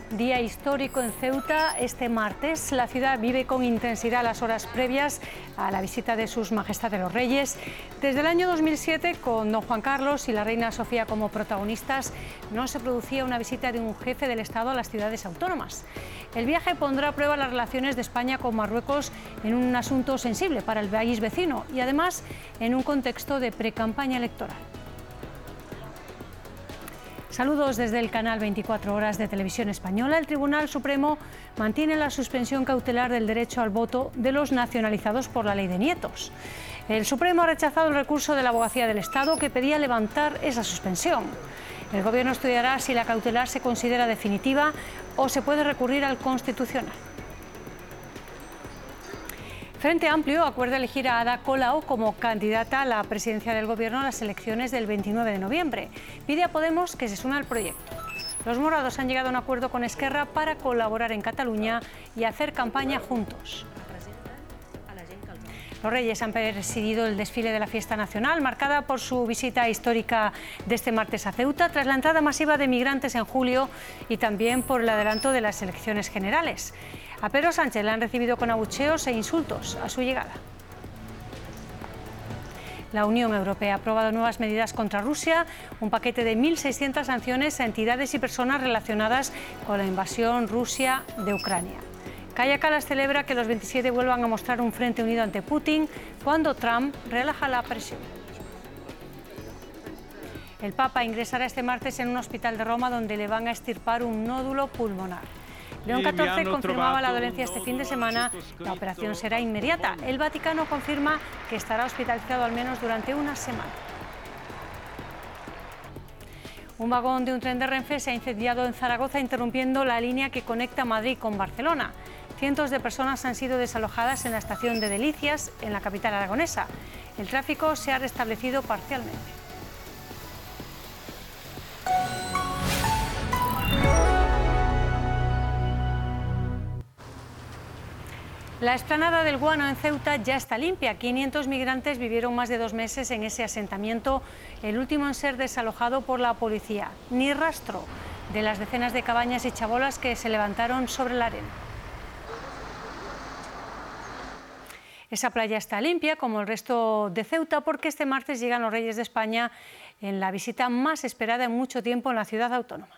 Día histórico en Ceuta este martes. La ciudad vive con intensidad las horas previas a la visita de sus majestades los reyes. Desde el año 2007, con don Juan Carlos y la reina Sofía como protagonistas, no se producía una visita de un jefe del Estado a las ciudades autónomas. El viaje pondrá a prueba las relaciones de España con Marruecos en un asunto sensible para el país vecino y además en un contexto de precampaña electoral. Saludos desde el canal 24 Horas de Televisión Española. El Tribunal Supremo mantiene la suspensión cautelar del derecho al voto de los nacionalizados por la ley de nietos. El Supremo ha rechazado el recurso de la Abogacía del Estado que pedía levantar esa suspensión. El Gobierno estudiará si la cautelar se considera definitiva o se puede recurrir al Constitucional. Frente Amplio acuerda elegir a Ada Colau como candidata a la presidencia del Gobierno a las elecciones del 29 de noviembre. Pide a Podemos que se sume al proyecto. Los morados han llegado a un acuerdo con Esquerra para colaborar en Cataluña y hacer campaña juntos. Los Reyes han presidido el desfile de la fiesta nacional, marcada por su visita histórica de este martes a Ceuta, tras la entrada masiva de migrantes en julio y también por el adelanto de las elecciones generales. A Pedro Sánchez le han recibido con abucheos e insultos a su llegada. La Unión Europea ha aprobado nuevas medidas contra Rusia, un paquete de 1.600 sanciones a entidades y personas relacionadas con la invasión rusa de Ucrania. Kaja Kallas celebra que los 27 vuelvan a mostrar un frente unido ante Putin cuando Trump relaja la presión. El Papa ingresará este martes en un hospital de Roma donde le van a extirpar un nódulo pulmonar. León XIV confirmaba la dolencia este fin de semana. La operación será inmediata. El Vaticano confirma que estará hospitalizado al menos durante una semana. Un vagón de un tren de Renfe se ha incendiado en Zaragoza, interrumpiendo la línea que conecta Madrid con Barcelona. Cientos de personas han sido desalojadas en la estación de Delicias, en la capital aragonesa. El tráfico se ha restablecido parcialmente. La explanada del Guano en Ceuta ya está limpia. 500 migrantes vivieron más de 2 meses en ese asentamiento, el último en ser desalojado por la policía. Ni rastro de las decenas de cabañas y chabolas que se levantaron sobre la arena. Esa playa está limpia, como el resto de Ceuta, porque este martes llegan los Reyes de España en la visita más esperada en mucho tiempo en la ciudad autónoma.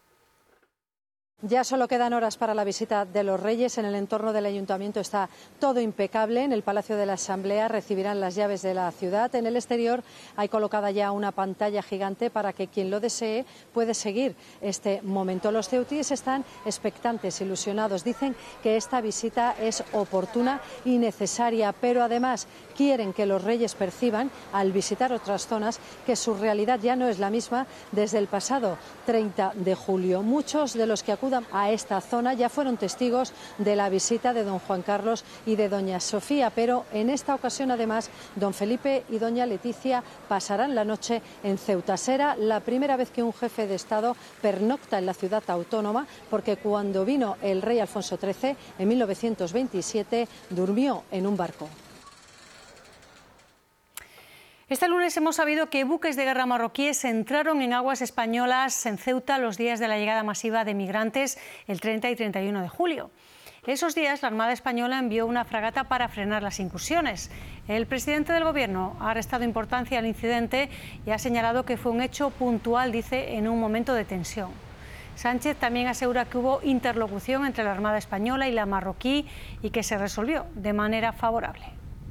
Ya solo quedan horas para la visita de los Reyes. En el entorno del Ayuntamiento está todo impecable. En el Palacio de la Asamblea recibirán las llaves de la ciudad. En el exterior hay colocada ya una pantalla gigante para que quien lo desee puede seguir este momento. Los ceutíes están expectantes, ilusionados. Dicen que esta visita es oportuna y necesaria, pero además quieren que los Reyes perciban, al visitar otras zonas, que su realidad ya no es la misma desde el pasado 30 de julio. Muchos de los que acuden a esta zona ya fueron testigos de la visita de don Juan Carlos y de doña Sofía, pero en esta ocasión además don Felipe y doña Leticia pasarán la noche en Ceuta. Será la primera vez que un jefe de Estado pernocta en la ciudad autónoma, porque cuando vino el rey Alfonso XIII en 1927 durmió en un barco. Este lunes hemos sabido que buques de guerra marroquíes entraron en aguas españolas en Ceuta los días de la llegada masiva de migrantes el 30 y 31 de julio. Esos días la Armada Española envió una fragata para frenar las incursiones. El presidente del Gobierno ha restado importancia al incidente y ha señalado que fue un hecho puntual, dice, en un momento de tensión. Sánchez también asegura que hubo interlocución entre la Armada Española y la marroquí y que se resolvió de manera favorable.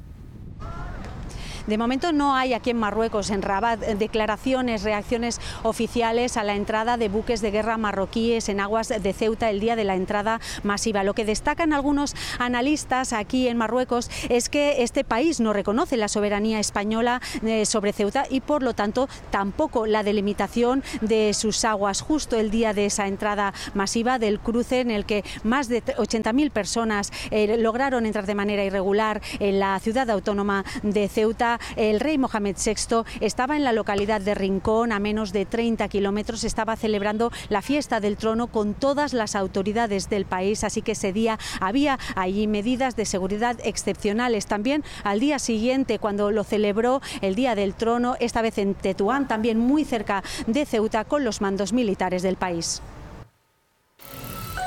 De momento no hay aquí en Marruecos, en Rabat, declaraciones, reacciones oficiales a la entrada de buques de guerra marroquíes en aguas de Ceuta el día de la entrada masiva. Lo que destacan algunos analistas aquí en Marruecos es que este país no reconoce la soberanía española sobre Ceuta y por lo tanto tampoco la delimitación de sus aguas. Justo el día de esa entrada masiva del cruce en el que más de 80.000 personas lograron entrar de manera irregular en la ciudad autónoma de Ceuta, el rey Mohamed VI estaba en la localidad de Rincón, a menos de 30 kilómetros, estaba celebrando la fiesta del trono con todas las autoridades del país, así que ese día había allí medidas de seguridad excepcionales. También al día siguiente, cuando lo celebró el Día del Trono, esta vez en Tetuán, también muy cerca de Ceuta, con los mandos militares del país.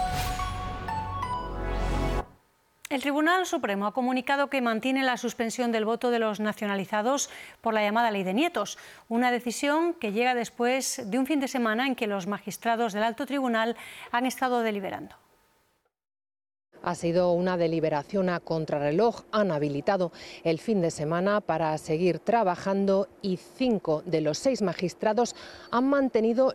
El Tribunal Supremo ha comunicado que mantiene la suspensión del voto de los nacionalizados por la llamada Ley de Nietos, una decisión que llega después de un fin de semana en que los magistrados del Alto Tribunal han estado deliberando. Ha sido una deliberación a contrarreloj. Han habilitado el fin de semana para seguir trabajando y 5 de los 6 magistrados han mantenido